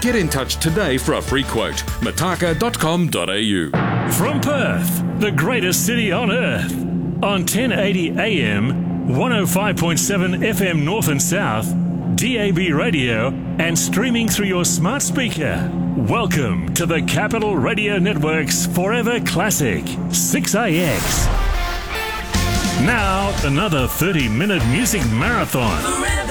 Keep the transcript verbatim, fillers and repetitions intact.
Get in touch today for a free quote. Mataka dot com dot a u. From Perth, the greatest city on earth, on ten eighty A M, one oh five point seven F M North and South, D A B radio, and streaming through your smart speaker. Welcome to the Capital Radio Network's Forever Classic, six A X. Now, another thirty-minute music marathon. Forever.